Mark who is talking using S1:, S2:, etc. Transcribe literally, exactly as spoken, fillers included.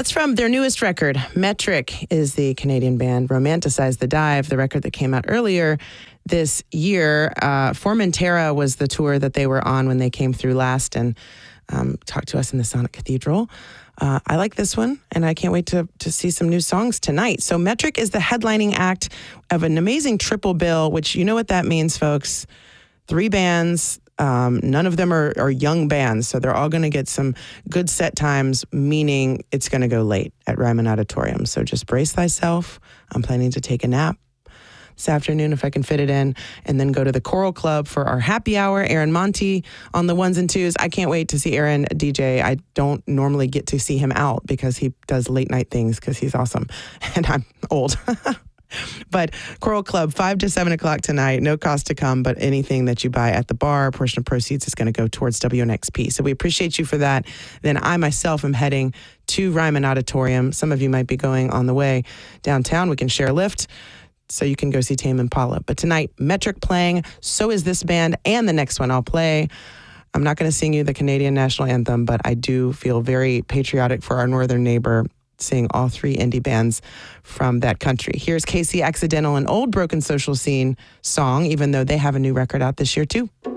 S1: That's from their newest record. Metric is the Canadian band. Romanticize the Dive, the record that came out earlier this year. Uh, Formentera was the tour that they were on when they came through last and um, talked to us in the Sonic Cathedral. Uh, I like this one, and I can't wait to to see some new songs tonight. So Metric is the headlining act of an amazing triple bill, which you know what that means, folks. Three bands. Um, none of them are, are young bands, so they're all going to get some good set times, meaning it's going to go late at Ryman Auditorium. So just brace thyself. I'm planning to take a nap this afternoon if I can fit it in, and then go to the Choral Club for our happy hour. Aaron Monti on the ones and twos. I can't wait to see Aaron D J. I don't normally get to see him out because he does late night things because he's awesome, and I'm old. But Choral Club, five to seven o'clock tonight, no cost to come, but anything that you buy at the bar, a portion of proceeds is going to go towards W N X P. So we appreciate you for that. Then I myself am heading to Ryman Auditorium. Some of you might be going on the way downtown. We can share a lift so you can go see Tame Impala. But tonight, Metric playing, so is this band, and the next one I'll play. I'm not going to sing you the Canadian National Anthem, but I do feel very patriotic for our northern neighbor, seeing all three indie bands from that country. Here's Casey Accidental, an old Broken Social Scene song, even though they have a new record out this year too.